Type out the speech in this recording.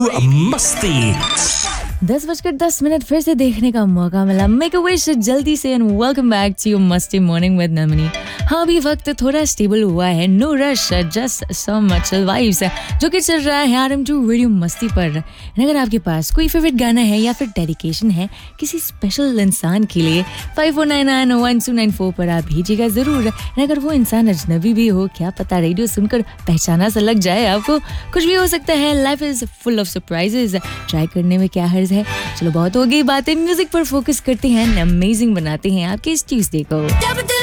मस्ती 10:10 फिर से देखने का मौका मिला। मेक अ विश जल्दी से and welcome back to your मस्ती मॉर्निंग विद नमनी। हाँ, अभी वक्त थोड़ा स्टेबल हुआ है, नो रश, जस्ट सम चिल वाइब्स जो कि चल रहा है RM2 रेडियो मस्ती पर। अगर आपके पास कोई फेवरेट गाना है या फिर डेडिकेशन है किसी स्पेशल इंसान के लिए 54991294 पर आप भेजिएगा जरूर। अगर वो इंसान अजनबी भी हो, क्या पता रेडियो सुनकर पहचाना सा लग जाए आपको। कुछ भी हो सकता है, life is full of surprises, try करने में क्या हर्ज है। चलो बहुत हो गई बातें, म्यूजिक पर फोकस करते हैं, अमेजिंग बनाते हैं आपके इस ट्यूसडे को।